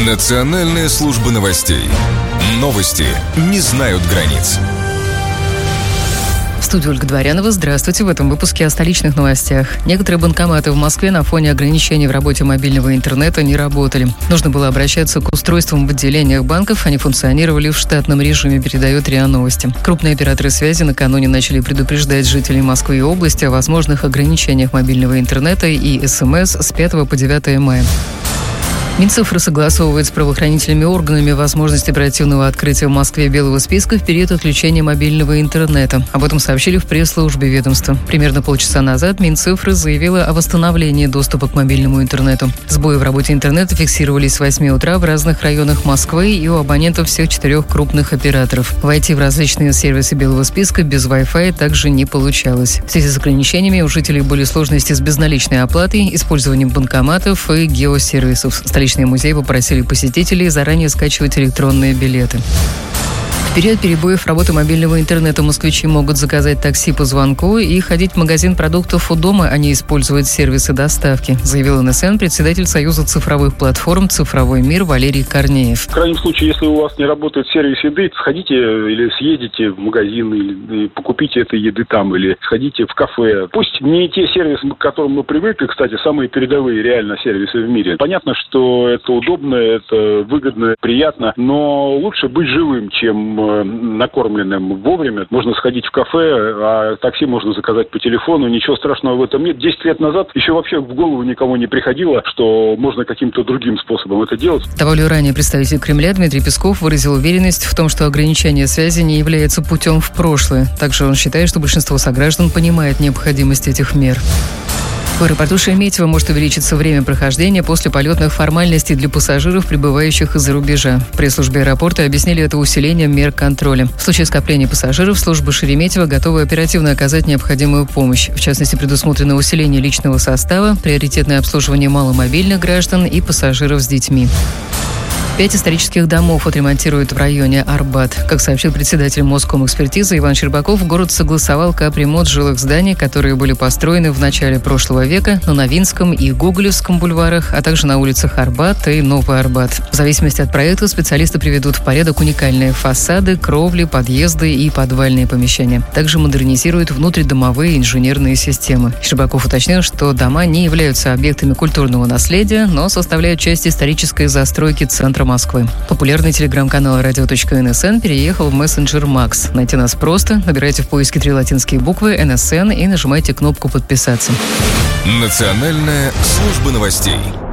Национальная служба новостей. Новости не знают границ. В студии Ольга Дворянова. Здравствуйте. В этом выпуске о столичных новостях. Некоторые банкоматы в Москве на фоне ограничений в работе мобильного интернета не работали. Нужно было обращаться к устройствам в отделениях банков. Они функционировали в штатном режиме, передает РИА Новости. Крупные операторы связи накануне начали предупреждать жителей Москвы и области о возможных ограничениях мобильного интернета и СМС с 5 по 9 мая. Минцифры согласовывает с правоохранительными органами возможность оперативного открытия в Москве белого списка в период отключения мобильного интернета. Об этом сообщили в пресс-службе ведомства. Примерно полчаса назад Минцифры заявила о восстановлении доступа к мобильному интернету. Сбои в работе интернета фиксировались с 8 утра в разных районах Москвы и у абонентов всех 4 крупных операторов. Войти в различные сервисы белого списка без Wi-Fi также не получалось. В связи с ограничениями у жителей были сложности с безналичной оплатой, использованием банкоматов и геосервисов. Столичные музеи попросили посетителей заранее скачивать электронные билеты. В период перебоев работы мобильного интернета москвичи могут заказать такси по звонку и ходить в магазин продуктов у дома, а не использовать сервисы доставки, заявил НСН председатель Союза цифровых платформ «Цифровой мир» Валерий Корнеев. В крайнем случае, если у вас не работает сервис еды, сходите или съездите в магазин, или покупите этой еды там, или сходите в кафе. Пусть не те сервисы, к которым мы привыкли, кстати, самые передовые реально сервисы в мире. Понятно, что это удобно, это выгодно, приятно, но лучше быть живым, чем накормленным вовремя. Можно сходить в кафе, а такси можно заказать по телефону. Ничего страшного в этом нет. 10 лет назад еще вообще в голову никому не приходило, что можно каким-то другим способом это делать. Того ранее представитель Кремля Дмитрий Песков выразил уверенность в том, что ограничение связи не является путем в прошлое. Также он считает, что большинство сограждан понимает необходимость этих мер. В аэропорту Шереметьево может увеличиться время прохождения после полетных формальностей для пассажиров, прибывающих из-за рубежа. В пресс-службе аэропорта объяснили это усилением мер контроля. В случае скопления пассажиров служба Шереметьево готова оперативно оказать необходимую помощь. В частности, предусмотрено усиление личного состава, приоритетное обслуживание маломобильных граждан и пассажиров с детьми. 5 исторических домов отремонтируют в районе Арбат. Как сообщил председатель Моском-экспертизы Иван Щербаков, город согласовал капремонт жилых зданий, которые были построены в начале прошлого века на Новинском и Гоголевском бульварах, а также на улицах Арбат и Новый Арбат. В зависимости от проекта специалисты приведут в порядок уникальные фасады, кровли, подъезды и подвальные помещения. Также модернизируют внутридомовые инженерные системы. Щербаков уточнил, что дома не являются объектами культурного наследия, но составляют часть исторической застройки центра Москвы. Популярный телеграм-канал radio.nsn переехал в мессенджер Макс. Найти нас просто. Набирайте в поиске 3 латинские буквы НСН и нажимайте кнопку «Подписаться». Национальная служба новостей.